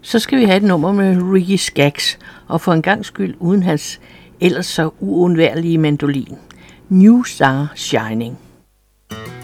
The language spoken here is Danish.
Så skal vi have et nummer med Ricky Skaggs, og for en gang skyld uden hans ellers så uundværlige mandolin. New Star Shining.